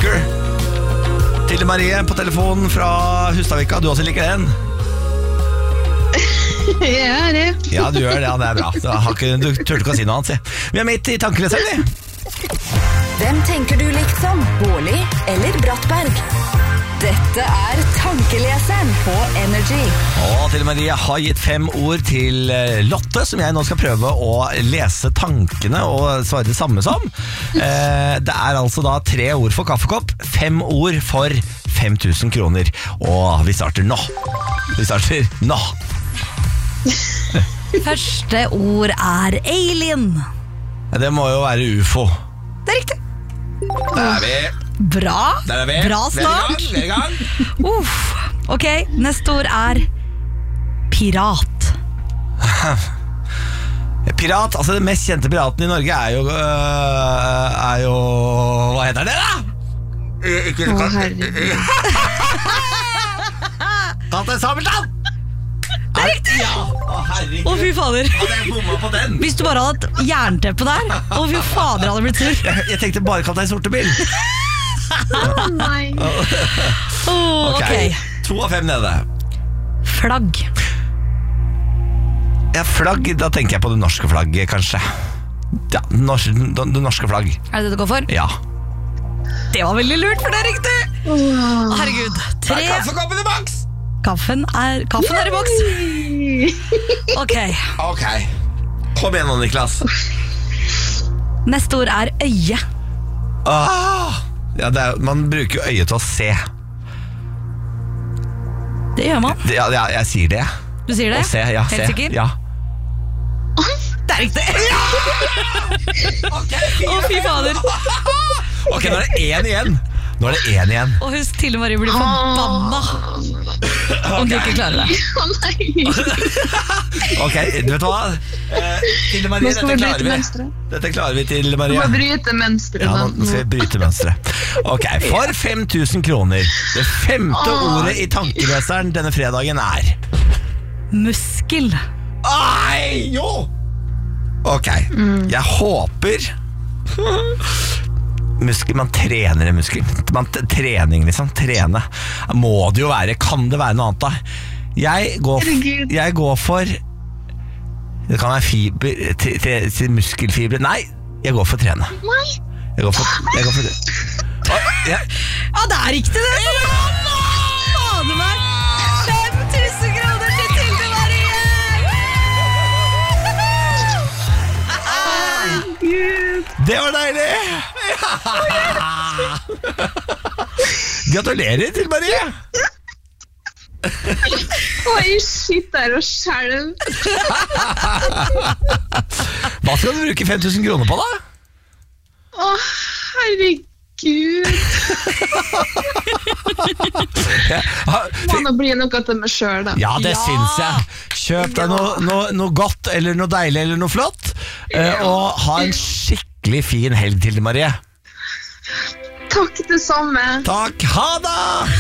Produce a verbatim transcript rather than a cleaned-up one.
Walker. Tilde Marie på telefonen fra Hustadvika. Du også liker den? Ja, det. Ja, du gjør det, ja, det er bra. Du, har ikke, du turte ikke å si noe annet. Vi er midt i tankeleseren. Hvem tenker du likt som? Bårli eller Brattberg? Dette er Tankeleseren på Energy. Og Tilde Marie har gitt fem ord til Lotte, som jeg nå skal prøve å lese tankene og svare det samme som. Eh, det er altså da tre ord for kaffekopp, fem ord for fem tusen kroner. Og vi starter nå. Vi starter nå. Første ord er alien. Det må jo være U F O. Det er riktig. Der er vi. Bra. Der er vi. Bra start. Vi er i gang. Uff. Ok, neste ord er pirat. Pirat, altså den mest kjente piraten i Norge er jo øh, Er jo Hva heter det da? Ikke Å, herregud. Kaptein Sabeltann. Det er riktig! Ja, å herregud. Å, fy fader. Hadde jeg bomma på den? Hvis du bare hadde hatt jernteppe der, å, fy fader, hadde blitt sur. Jeg, jeg tenkte bare Kaptein Sortebil. Å, nei. Oh, Ok, ok. to av fem nede. Flagg. Ja, flagg, da tenker jeg på det norske flagget, kanskje. Ja, det norske, det norske flagg. Er det det du går for? Ja. Det var veldig lurt, for det er riktig. Åh. Herregud. Det Tre. er kaffekoppen i boks! Kaffen er, kaffen er i boks. Ok. Ok, kom igjen nå, Niklas. Neste ord er øye. Ah, ja, det er, man bruker jo øyet til å se. Det gjør man. Det, ja, ja, jeg sier det. Du sier det? Å se, ja, Helt se. sikker? Ja. Det er riktig. Ok, Å, fy fader. Ok, nå er det én igjen. Nå er det én igjen. Og husk, Tilde Marie blir forbanna om du ikke klarer det. Å, nei. Ok, du vet hva? Eh, Tilde Marie, Nå skal dette vi klarer bryte vi. mønstret. Dette klarer vi, Tilde Du Marie. må bryte mønstret. Ja, nå nå skal vi bryte mønstret. Ok, for fem tusen kroner. Det femte ordet i tankeleseren denne fredagen er Muskel. Ai, jo! Ok, jeg håper Muskel, man trener en muskel. Man t- trening liksom, trene. Må det jo være, kan det være noe annet da? Jeg går, f- Herregud. jeg går for Det kan være fiber t- t- t- muskelfibre. Nei, jeg går for trene. Nei. Jeg går for, jeg går for Å, jeg, Ja, det er riktig det. Fader meg. fem tusen kroner til Tilde Marie. Gud. Det var deilig! Gratulerer til Marie. Oi, shit, der og skjelv. Hva skal du bruke fem tusen kroner på da? Å, herregud. Må nå bli noe til meg selv, da. Ja, det Ja. syns jeg. Kjøp deg noe, noe, noe godt eller noe deilig eller noe flott, eh, og ha en skikkelig fin helg til Marie. Takk det samme. Takk, ha det!